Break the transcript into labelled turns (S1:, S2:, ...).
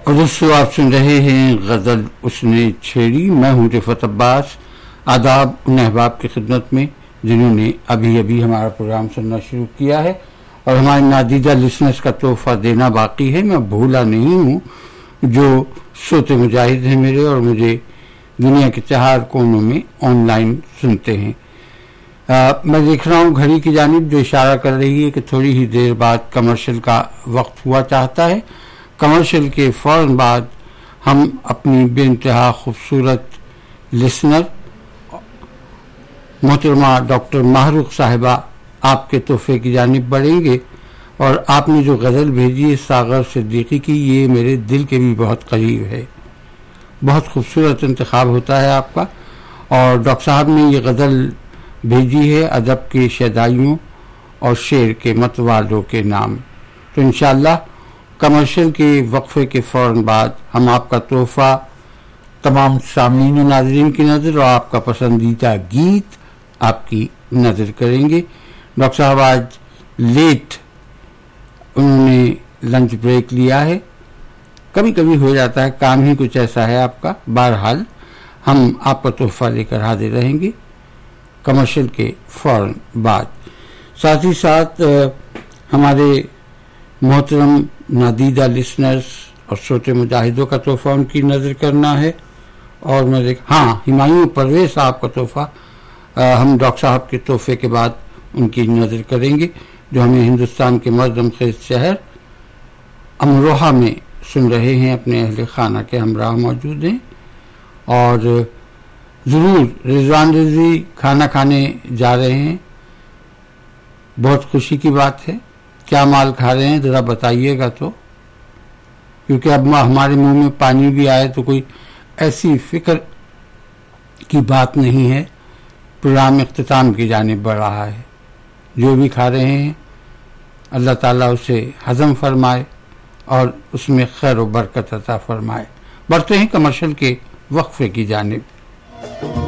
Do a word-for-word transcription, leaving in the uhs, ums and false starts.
S1: اور دوستو آپ سن رہے ہیں غزل اس نے چھیڑی. میں ہوں رفعت عباس. آداب ان احباب کی خدمت میں جنہوں نے ابھی ابھی ہمارا پروگرام سننا شروع کیا ہے اور ہمارے نادیدہ لسنرز کا تحفہ دینا باقی ہے. میں بھولا نہیں ہوں جو سوتے مجاہد ہیں میرے اور مجھے دنیا کے چار کونوں میں آن لائن سنتے ہیں. آ, میں دیکھ رہا ہوں گھڑی کی جانب جو اشارہ کر رہی ہے کہ تھوڑی ہی دیر بعد کمرشل کا وقت ہوا چاہتا ہے. کمرشل کے فوراً بعد ہم اپنی بے انتہا خوبصورت لسنر محترمہ ڈاکٹر ماہروخ صاحبہ آپ کے تحفے کی جانب بڑھیں گے. اور آپ نے جو غزل بھیجی ہے ساغر صدیقی کی، یہ میرے دل کے بھی بہت قریب ہے. بہت خوبصورت انتخاب ہوتا ہے آپ کا. اور ڈاکٹر صاحب نے یہ غزل بھیجی ہے ادب کے شیدائیوں اور شعر کے متوالوں کے نام. تو انشاءاللہ کمرشل کے وقفے کے فوراً بعد ہم آپ کا تحفہ تمام سامعین و ناظرین کی نظر اور آپ کا پسندیدہ گیت آپ کی نظر کریں گے. ڈاکٹر صاحب آج لیٹ انہوں نے لنچ بریک لیا ہے. کبھی کبھی ہو جاتا ہے، کام ہی کچھ ایسا ہے آپ کا. بہرحال ہم آپ کا تحفہ لے کر حاضر رہیں گے کمرشل کے فوراً بعد. ساتھ ہی ساتھ ہمارے محترم نادیدہ لسنرز اور سوتے مجاہدوں کا تحفہ ان کی نظر کرنا ہے. اور میں دیکھ ہاں ہمایوں پرویز صاحب کا تحفہ ہم ڈاکٹر صاحب کے تحفے کے بعد ان کی نظر کریں گے جو ہمیں ہندوستان کے مردم خیز شہر امروہہ میں سن رہے ہیں، اپنے اہل خانہ کے ہمراہ موجود ہیں. اور ضرور رضوان رضوی کھانا کھانے جا رہے ہیں، بہت خوشی کی بات ہے. کیا مال کھا رہے ہیں ذرا بتائیے گا تو، کیونکہ اب ہمارے منہ میں پانی بھی آئے تو کوئی ایسی فکر کی بات نہیں ہے. پروگرام اختتام کی جانب بڑھ رہا ہے. جو بھی کھا رہے ہیں اللہ تعالیٰ اسے ہضم فرمائے اور اس میں خیر و برکت عطا فرمائے. بڑھتے ہیں کمرشل کے وقفے کی جانب.